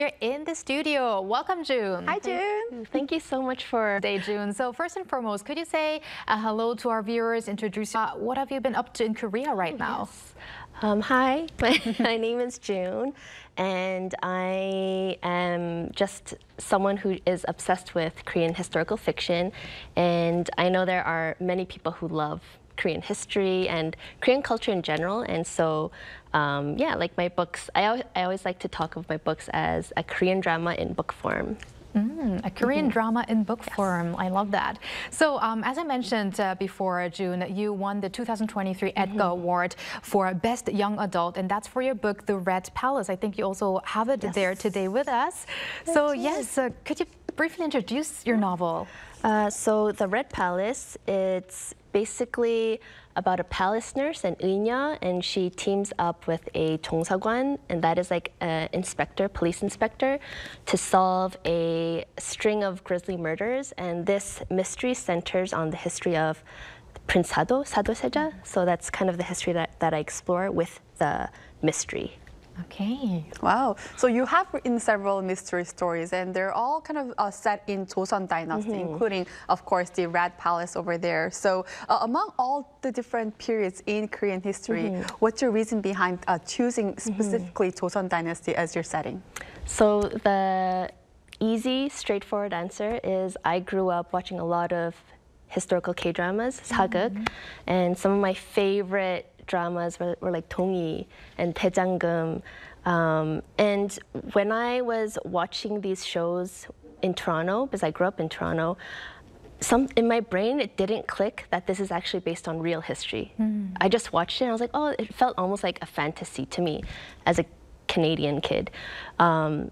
You're in the studio. Welcome, June. Hi, June. Thank you so much for today, June. So first and foremost, could you say hello to our viewers, introduce what have you been up to in Korea right now? Yes. Hi, my name is June, and I am just someone who is obsessed with Korean historical fiction, and I know there are many people who love Korean history and Korean culture in general, and so yeah, like my books, I always like to talk of my books as a Korean drama in book form. A Korean drama in book form. I love that. So as I mentioned before, June, you won the 2023 Edgar Award for Best Young Adult, and that's for your book, The Red Palace. I think you also have it there today with us. So yes, could you briefly introduce your novel? So The Red Palace, it's basically about a palace nurse, an Eunya, and she teams up with a 종사관, and that is like an inspector, police inspector, to solve a string of grisly murders. And this mystery centers on the history of Prince Sado, Sado Seja. So that's kind of the history that I explore with the mystery. Okay. Wow. So you have written several mystery stories, and they're all kind of set in Joseon Dynasty, including, of course, the Red Palace over there. So among all the different periods in Korean history, what's your reason behind choosing specifically Joseon Dynasty as your setting? So the easy, straightforward answer is I grew up watching a lot of historical K-dramas, 사극, and some of my favorite dramas were like Dongi and Daejanggeum. And when I was watching these shows in Toronto, because I grew up in Toronto, in my brain it didn't click that this is actually based on real history. I just watched it and I was like, oh, it felt almost like a fantasy to me as a Canadian kid. And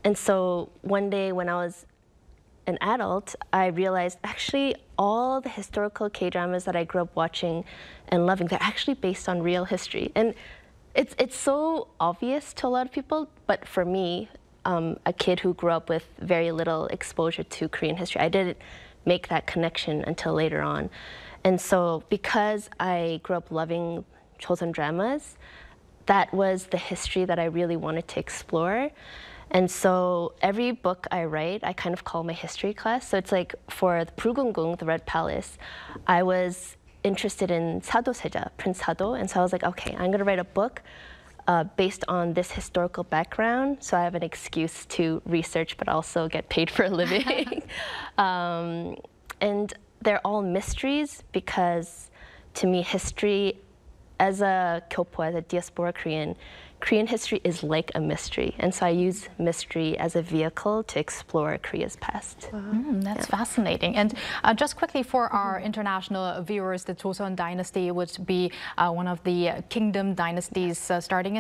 so one day when I was an adult, I realized actually all the historical K-dramas that I grew up watching and loving, they're actually based on real history. And it's so obvious to a lot of people, but for me, a kid who grew up with very little exposure to Korean history, I didn't make that connection until later on. And so because I grew up loving Joseon dramas, that was the history that I really wanted to explore. And so every book I write, I kind of call my history class. So it's like for the Bulgunggung, the Red Palace, I was interested in Sado Seja, Prince Sado. And so I was like, okay, I'm going to write a book based on this historical background. So I have an excuse to research, but also get paid for a living. And they're all mysteries because to me, history, as a Kyopo, as a diaspora Korean history is like a mystery. And so I use mystery as a vehicle to explore Korea's past. That's fascinating. And just quickly for our international viewers, the Joseon Dynasty would be one of the kingdom dynasties starting in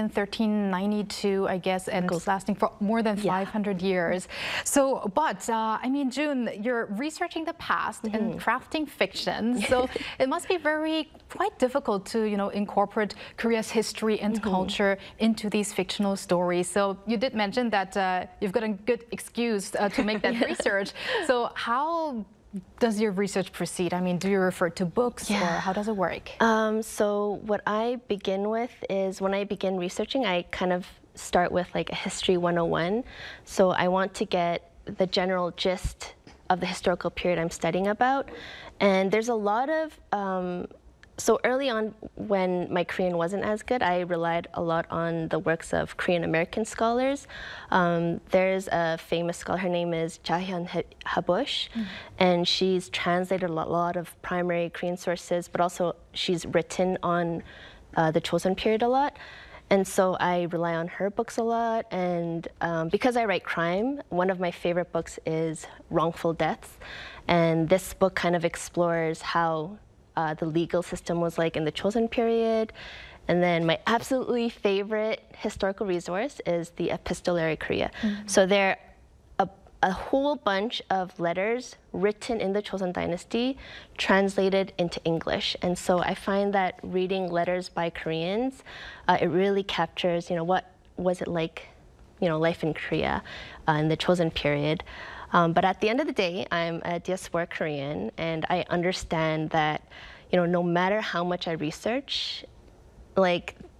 1392, I guess, and lasting for more than 500 years. So, but I mean, June, you're researching the past and crafting fiction. So it must be quite difficult to, incorporate Korea's history and culture into these fictional stories. So you did mention that you've got a good excuse to make that research. So how does your research proceed? I mean, do you refer to books or how does it work? So what I begin with is when I begin researching, I kind of start with like a history 101. So I want to get the general gist of the historical period I'm studying about. And there's a lot of so early on, when my Korean wasn't as good, I relied a lot on the works of Korean American scholars. There's a famous scholar, her name is Jahyun Habush, and she's translated a lot of primary Korean sources, but also she's written on the Joseon period a lot. And so I rely on her books a lot, and because I write crime, one of my favorite books is Wrongful Deaths, and this book kind of explores how the legal system was like in the Joseon period. And then my absolutely favorite historical resource is the Epistolary Korea. So there are a whole bunch of letters written in the Joseon Dynasty translated into English. And so I find that reading letters by Koreans, it really captures, what was it like, life in Korea in the Joseon period. But at the end of the day, I'm a diaspora Korean, and I understand that, no matter how much I research, like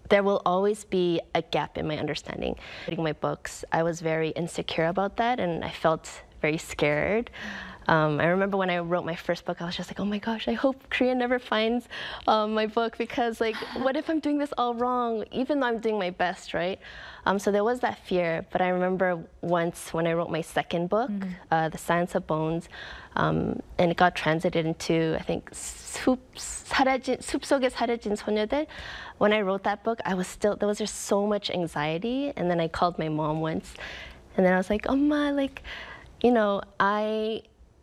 there will always be a gap in my understanding. Reading my books, I was very insecure about that, and I felt very scared. I remember when I wrote my first book, I was just like, oh my gosh, I hope Korea never finds my book, because like, what if I'm doing this all wrong, even though I'm doing my best, right? So there was that fear, but I remember once when I wrote my second book, The Science of Bones, and it got translated into, I think, 숲속에 사라진 소녀들. When I wrote that book, there was just so much anxiety, and then I called my mom once, and then I was like, 엄마, like, you know, I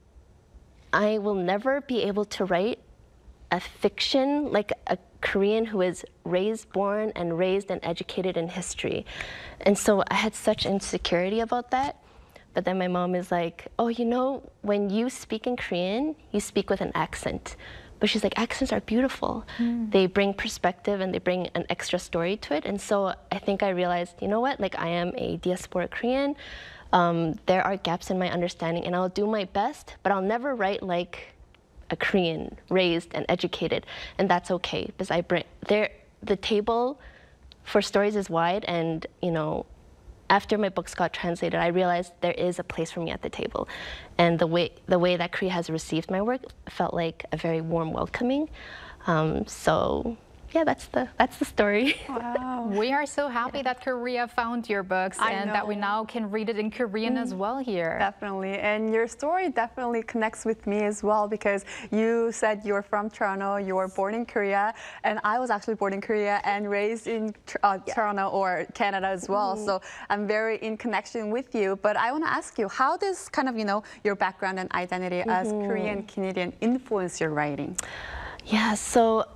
will never be able to write a fiction like a Korean who is born and raised and educated in history. And so I had such insecurity about that. But then my mom is like, oh, you know, when you speak in Korean, you speak with an accent. But she's like, accents are beautiful. They bring perspective and they bring an extra story to it. And so I think I realized, you know what, like I am a diaspora Korean. There are gaps in my understanding, and I'll do my best, but I'll never write like a Korean, raised and educated, and that's okay, because the table for stories is wide, and you know, after my books got translated, I realized there is a place for me at the table, and the way that Korea has received my work felt like a very warm welcoming. So. Yeah, that's the story. Wow. We are so happy that Korea found your books and that we now can read it in Korean as well here. Definitely. And your story definitely connects with me as well, because you said you're from Toronto, you were born in Korea, and I was actually born in Korea and raised in Toronto or Canada as well. So I'm very in connection with you. But I want to ask you, how does kind of, you know, your background and identity as Korean Canadian influence your writing? Yeah, so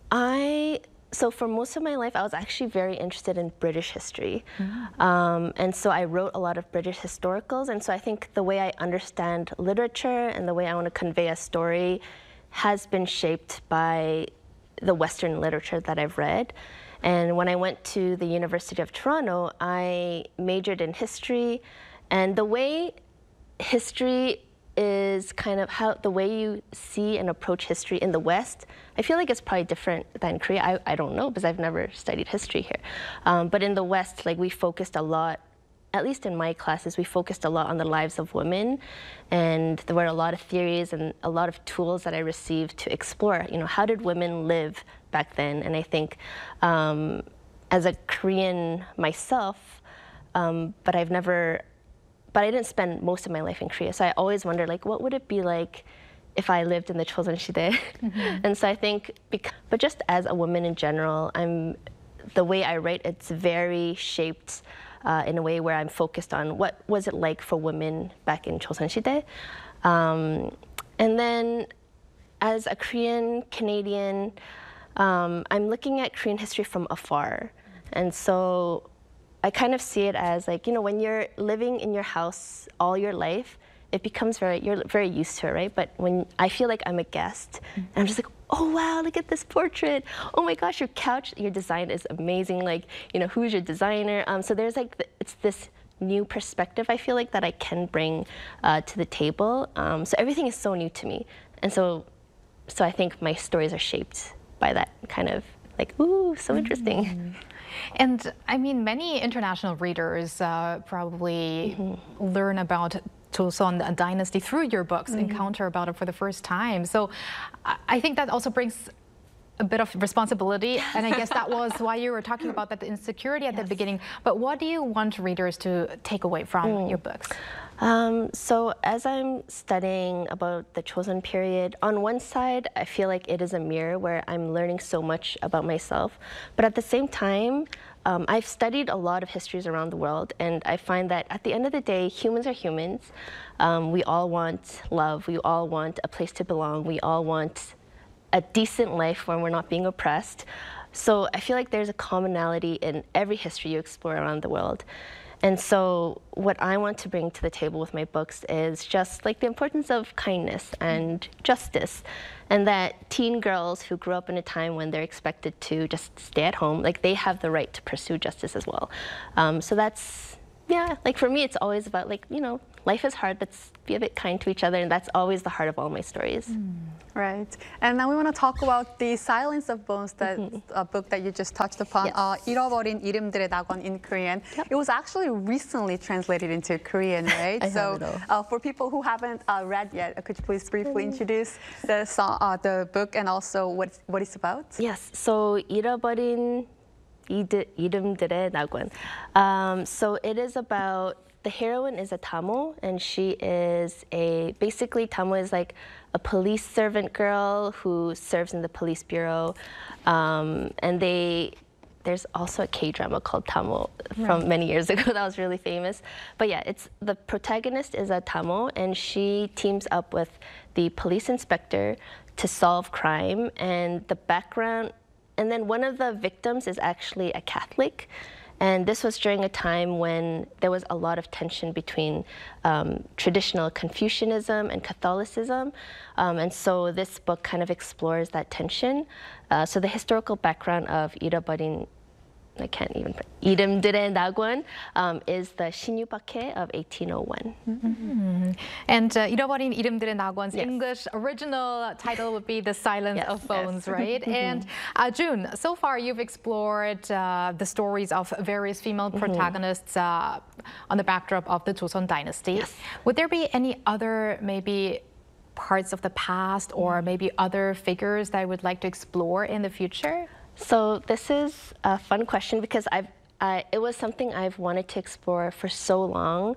for most of my life, I was actually very interested in British history. And so I wrote a lot of British historicals. And so I think the way I understand literature and the way I want to convey a story has been shaped by the Western literature that I've read. And when I went to the University of Toronto, I majored in history. And the way history is kind of how the way you see and approach history in the West, I feel like it's probably different than Korea. I don't know, because I've never studied history here. But in the West, like we focused a lot, at least in my classes, we focused a lot on the lives of women. And there were a lot of theories and a lot of tools that I received to explore, you know, how did women live back then? And I think as a Korean myself, but I didn't spend most of my life in Korea. So I always wondered, like, what would it be like if I lived in the Choseon시대? And so I think, but just as a woman in general, the way I write, it's very shaped in a way where I'm focused on what was it like for women back in Choseon시대. And then as a Korean Canadian, I'm looking at Korean history from afar. And so I kind of see it as like, you know, when you're living in your house all your life, it becomes you're very used to it, right? But when I feel like I'm a guest, and I'm just like, oh wow, look at this portrait. Oh my gosh, your couch, your design is amazing. Like, you know, who's your designer? So there's like, it's this new perspective, I feel like, that I can bring to the table. So everything is so new to me. And so I think my stories are shaped by that kind of like, ooh, so interesting. And I mean, many international readers probably learn about Joseon Dynasty through your books, encounter about it for the first time. So I think that also brings a bit of responsibility. And I guess that was why you were talking about that insecurity at the beginning. But what do you want readers to take away from your books? So as I'm studying about the Joseon period, on one side, I feel like it is a mirror where I'm learning so much about myself. But at the same time, I've studied a lot of histories around the world, and I find that at the end of the day, humans are humans. We all want love. We all want a place to belong. We all want a decent life when we're not being oppressed. So I feel like there's a commonality in every history you explore around the world. And so what I want to bring to the table with my books is just like the importance of kindness and justice, and that teen girls who grew up in a time when they're expected to just stay at home, like they have the right to pursue justice as well. So that's Yeah, like for me, it's always about like, life is hard, let's be a bit kind to each other, and that's always the heart of all my stories. Right. And now we want to talk about the Silence of Bones, that book that you just touched upon. Yes. 잃어버린 이름들의 낙원 in Korean. Yep. It was actually recently translated into Korean, right? I So know. for people who haven't read yet, could you please briefly introduce the book and also what it's about? Yes, so 잃어버린 이름들의 낙원. So it is about, the heroine is a Tamo, and she is basically Tamo is like a police servant girl who serves in the police bureau. And there's also a K-drama called Tamo from many years ago that was really famous. But yeah, the protagonist is a Tamo, and she teams up with the police inspector to solve crime, and the background. And then one of the victims is actually a Catholic. And this was during a time when there was a lot of tension between traditional Confucianism and Catholicism. And so this book kind of explores that tension. So the historical background of 잃어버린, I can't even, 이름들의 낙원 is the 신유박해 of 1801. And 잃어버린 이름들의 낙원's English original title would be The Silence of Bones, right? And June, so far you've explored the stories of various female protagonists on the backdrop of the Joseon dynasty. Yes. Would there be any other maybe parts of the past or maybe other figures that I would like to explore in the future? So this is a fun question because it was something I've wanted to explore for so long,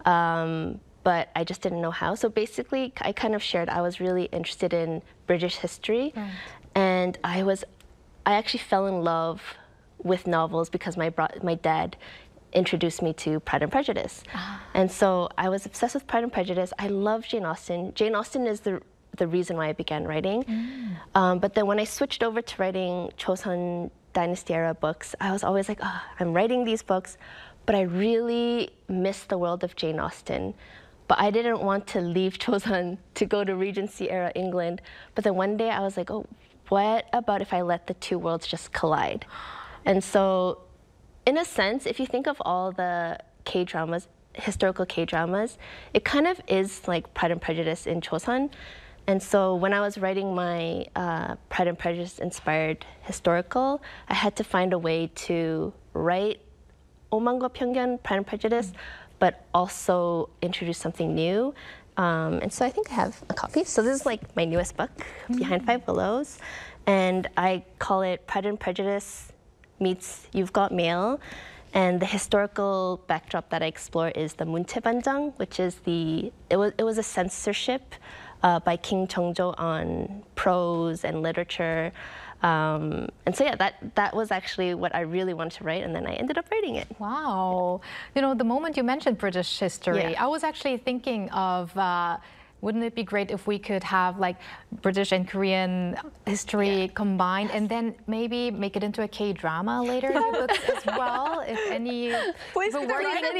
but I just didn't know how. So basically, I kind of shared I was really interested in British history, and I actually fell in love with novels because my dad introduced me to Pride and Prejudice, and so I was obsessed with Pride and Prejudice. I love Jane Austen. Jane Austen is the reason why I began writing. But then when I switched over to writing Joseon Dynasty era books, I was always like, I'm writing these books, but I really miss the world of Jane Austen. But I didn't want to leave Joseon to go to Regency era England. But then one day I was like, what about if I let the two worlds just collide? And so in a sense, if you think of all the K-dramas, historical K-dramas, it kind of is like Pride and Prejudice in Joseon. And so when I was writing my Pride and Prejudice inspired historical, I had to find a way to write 오만과 편견, Pride and Prejudice, but also introduce something new. And so I think I have a copy. So this is like my newest book, Behind Five Willows. And I call it Pride and Prejudice meets You've Got Mail. And the historical backdrop that I explore is the 문체반장, which is it was a censorship by King Jeongjo on prose and literature. And so yeah, that was actually what I really wanted to write, and then I ended up writing it. Wow. You know, the moment you mentioned British history, I was actually thinking of wouldn't it be great if we could have like British and Korean history combined and then maybe make it into a K-drama later in the books as well? If any Please is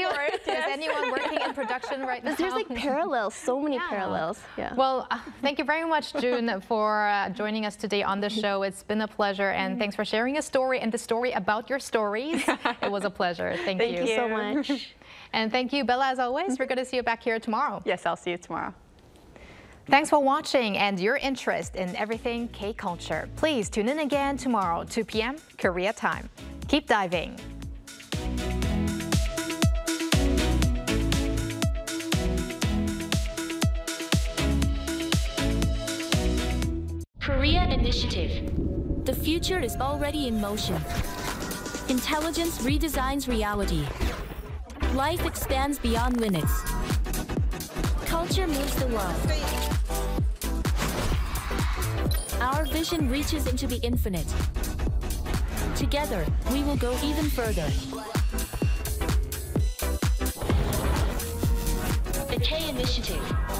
anyone working in production right now? There's like parallels, so many parallels. Yeah. Well, thank you very much, June, for joining us today on the show. It's been a pleasure, and thanks for sharing a story and the story about your stories. It was a pleasure. Thank you. Thank you so much. And thank you, Bella, as always. We're going to see you back here tomorrow. Yes, I'll see you tomorrow. Thanks for watching and your interest in everything K-culture. Please tune in again tomorrow, 2 p.m. Korea time. Keep diving. Korea Initiative. The future is already in motion. Intelligence redesigns reality. Life expands beyond limits. Culture moves the world. Our vision reaches into the infinite. Together, we will go even further. The K Initiative.